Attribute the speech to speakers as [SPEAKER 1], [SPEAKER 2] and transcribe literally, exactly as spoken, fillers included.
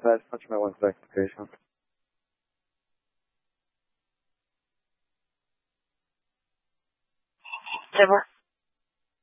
[SPEAKER 1] that. Just punch my one second location.
[SPEAKER 2] Deborah.